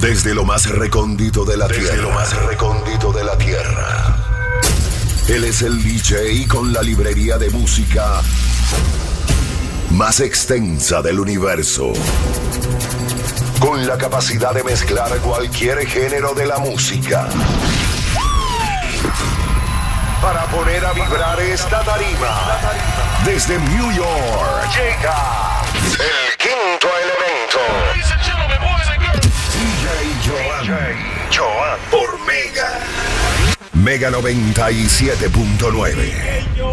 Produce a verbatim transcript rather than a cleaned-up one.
Desde lo más recóndito de la tierra. Desde lo más recóndito de la tierra. Él es el D J con la librería de música más extensa del universo. Con la capacidad de mezclar cualquier género de la música. Para poner a vibrar esta tarima. Desde New York llega el quinto elemento. D J Joan. Joan por Mega. Mega noventa y siete punto nueve.